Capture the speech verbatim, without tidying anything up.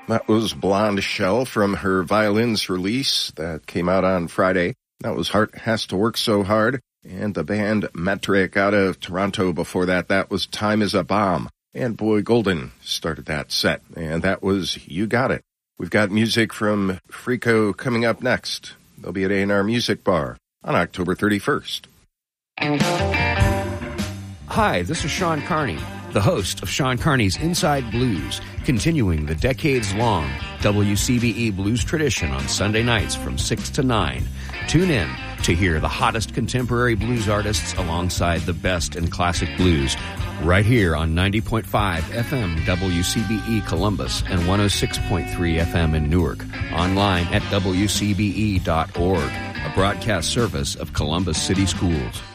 That was Blonde Shell from her Violins release that came out on Friday. That was Heart Has to Work So Hard. And the band Metric out of Toronto before that, that was Time is a Bomb. And Boy Golden started that set. And that was You Got It. We've got music from Freako coming up next. They'll be at A and R Music Bar on October thirty-first. Hi, this is Sean Carney, the host of Sean Carney's Inside Blues, continuing the decades-long W C B E blues tradition on Sunday nights from six to nine. Tune in to hear the hottest contemporary blues artists alongside the best in classic blues, right here on ninety point five F M W C B E Columbus and one oh six point three F M in Newark, online at W C B E dot org, a broadcast service of Columbus City Schools.